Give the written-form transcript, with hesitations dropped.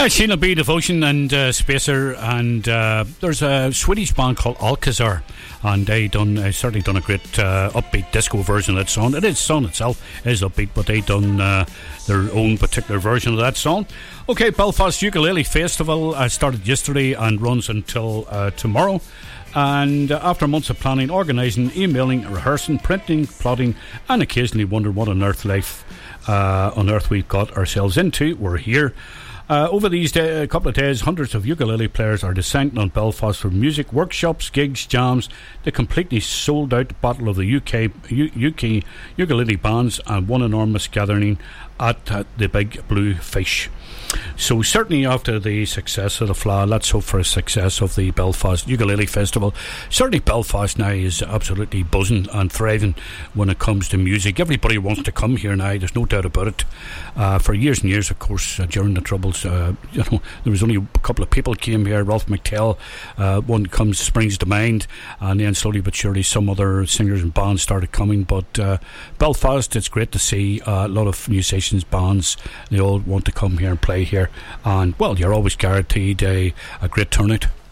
Sheila B. Devotion and Spacer, and there's a Swedish band called Alcazar, and they certainly done a great upbeat disco version of that song. The song itself is upbeat, but they done their own particular version of that song. Okay, Belfast Ukulele Festival started yesterday and runs until tomorrow. And after months of planning, organising, emailing, rehearsing, printing, plotting, and occasionally wondering what on earth we've got ourselves into, we're here. Over these couple of days, hundreds of ukulele players are descending on Belfast for music workshops, gigs, jams, the completely sold out Battle of the UK ukulele bands, and one enormous gathering at the Big Blue Fish. So certainly after the success of the Fleadh, let's hope for a success of the Belfast Ukulele Festival. Certainly Belfast now is absolutely buzzing and thriving when it comes to music. Everybody wants to come here now, there's no doubt about it. For years and years, of course, during the Troubles, there was only a couple of people came here. Ralph McTell, one springs to mind, and then slowly but surely some other singers and bands started coming. But Belfast, it's great to see a lot of musicians, bands, they all want to come here and play here, and well, you're always guaranteed a great turnout.